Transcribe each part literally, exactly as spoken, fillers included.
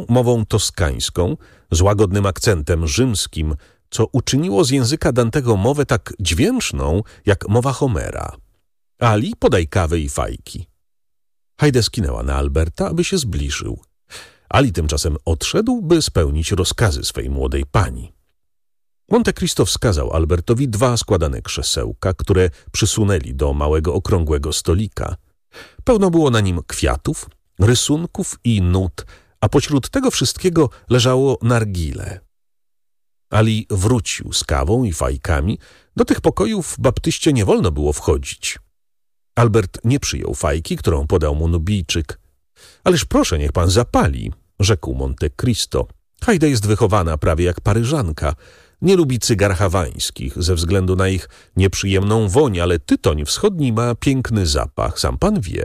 mową toskańską, z łagodnym akcentem rzymskim, co uczyniło z języka Dantego mowę tak dźwięczną, jak mowa Homera. Ali, podaj kawę i fajki. Haide skinęła na Alberta, aby się zbliżył. Ali tymczasem odszedł, by spełnić rozkazy swej młodej pani. Monte Cristo wskazał Albertowi dwa składane krzesełka, które przysunęli do małego okrągłego stolika. Pełno było na nim kwiatów, rysunków i nut, a pośród tego wszystkiego leżało nargile. Ali wrócił z kawą i fajkami. Do tych pokojów baptyście nie wolno było wchodzić. Albert nie przyjął fajki, którą podał mu Nubijczyk. Ależ proszę, niech pan zapali, rzekł Monte Cristo. Haide jest wychowana prawie jak Paryżanka. Nie lubi cygar hawańskich ze względu na ich nieprzyjemną woń, ale tytoń wschodni ma piękny zapach, sam pan wie.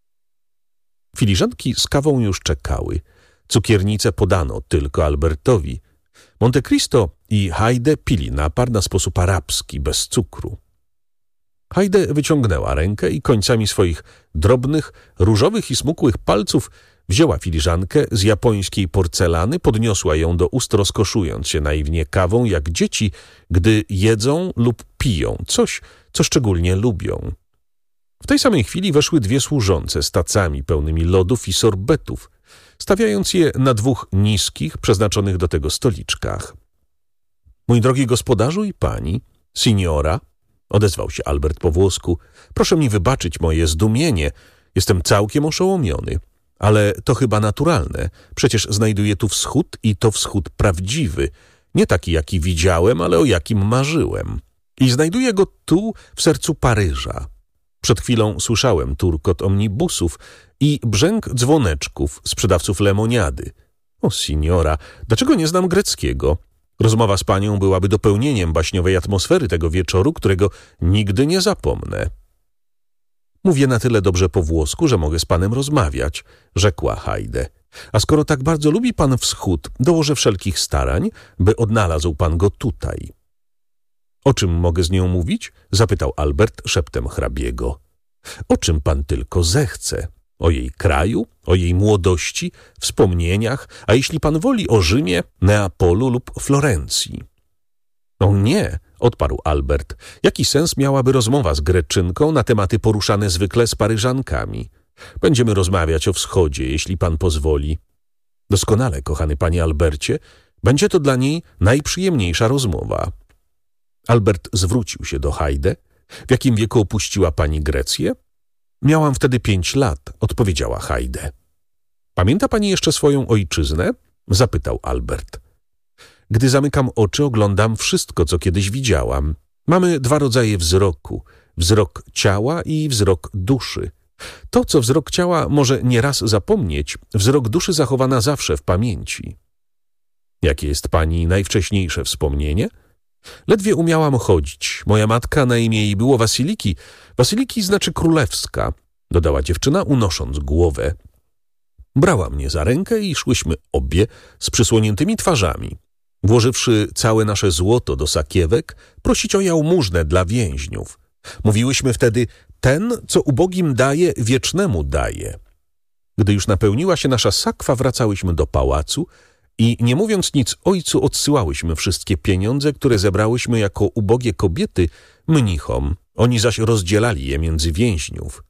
Filiżanki z kawą już czekały. Cukiernicę podano tylko Albertowi. Monte Cristo i Haide pili napar na sposób arabski, bez cukru. Haide wyciągnęła rękę i końcami swoich drobnych, różowych i smukłych palców wzięła filiżankę z japońskiej porcelany, podniosła ją do ust, rozkoszując się naiwnie kawą, jak dzieci, gdy jedzą lub piją coś, co szczególnie lubią. W tej samej chwili weszły dwie służące z tacami pełnymi lodów i sorbetów, stawiając je na dwóch niskich, przeznaczonych do tego stoliczkach. Mój drogi gospodarzu i pani, signora, odezwał się Albert po włosku, proszę mi wybaczyć moje zdumienie, jestem całkiem oszołomiony. Ale to chyba naturalne. Przecież znajduję tu wschód i to wschód prawdziwy. Nie taki, jaki widziałem, ale o jakim marzyłem. I znajduję go tu, w sercu Paryża. Przed chwilą słyszałem turkot omnibusów i brzęk dzwoneczków sprzedawców lemoniady. O, signora, dlaczego nie znam greckiego? Rozmowa z panią byłaby dopełnieniem baśniowej atmosfery tego wieczoru, którego nigdy nie zapomnę. Mówię na tyle dobrze po włosku, że mogę z panem rozmawiać, rzekła Haide. A skoro tak bardzo lubi pan wschód, dołożę wszelkich starań, by odnalazł pan go tutaj. O czym mogę z nią mówić? Zapytał Albert szeptem hrabiego. O czym pan tylko zechce. O jej kraju, o jej młodości, wspomnieniach, a jeśli pan woli o Rzymie, Neapolu lub Florencji. O nie, odparł Albert. Jaki sens miałaby rozmowa z Greczynką na tematy poruszane zwykle z Paryżankami? Będziemy rozmawiać o wschodzie, jeśli pan pozwoli. Doskonale, kochany panie Albercie, będzie to dla niej najprzyjemniejsza rozmowa. Albert zwrócił się do Haide. W jakim wieku opuściła pani Grecję? Miałam wtedy pięć lat, odpowiedziała Haide. Pamięta pani jeszcze swoją ojczyznę? Zapytał Albert. Gdy zamykam oczy, oglądam wszystko, co kiedyś widziałam. Mamy dwa rodzaje wzroku. Wzrok ciała i wzrok duszy. To, co wzrok ciała może nieraz zapomnieć, wzrok duszy zachowa na zawsze w pamięci. Jakie jest pani najwcześniejsze wspomnienie? Ledwie umiałam chodzić. Moja matka, na imię jej było Wasiliki. Wasiliki znaczy królewska, dodała dziewczyna, unosząc głowę. Brała mnie za rękę i szłyśmy obie z przysłoniętymi twarzami. Włożywszy całe nasze złoto do sakiewek, prosić o jałmużnę dla więźniów. Mówiłyśmy wtedy, ten, co ubogim daje, wiecznemu daje. Gdy już napełniła się nasza sakwa, wracałyśmy do pałacu i, nie mówiąc nic ojcu, odsyłałyśmy wszystkie pieniądze, które zebrałyśmy jako ubogie kobiety, mnichom. Oni zaś rozdzielali je między więźniów.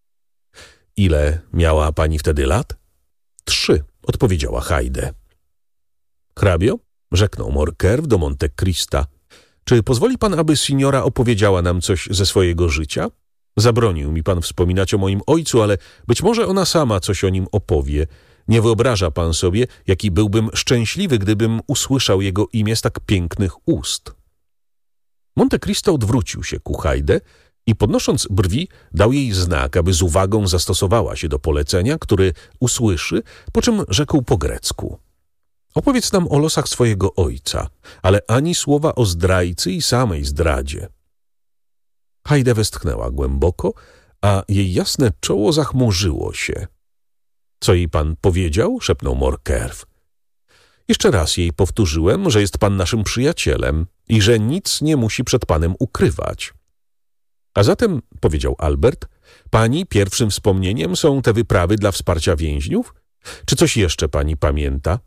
Ile miała pani wtedy lat? Trzy, odpowiedziała Haide. Hrabio, rzeknął Morcerf do Monte Crista, czy pozwoli pan, aby signora opowiedziała nam coś ze swojego życia? Zabronił mi pan wspominać o moim ojcu, ale być może ona sama coś o nim opowie. Nie wyobraża pan sobie, jaki byłbym szczęśliwy, gdybym usłyszał jego imię z tak pięknych ust. Monte Cristo odwrócił się ku Haide i podnosząc brwi dał jej znak, aby z uwagą zastosowała się do polecenia, który usłyszy, po czym rzekł po grecku. Opowiedz nam o losach swojego ojca, ale ani słowa o zdrajcy i samej zdradzie. Haide westchnęła głęboko, a jej jasne czoło zachmurzyło się. Co jej pan powiedział? Szepnął Morcerf. Jeszcze raz jej powtórzyłem, że jest pan naszym przyjacielem i że nic nie musi przed panem ukrywać. A zatem, powiedział Albert, pani pierwszym wspomnieniem są te wyprawy dla wsparcia więźniów? Czy coś jeszcze pani pamięta?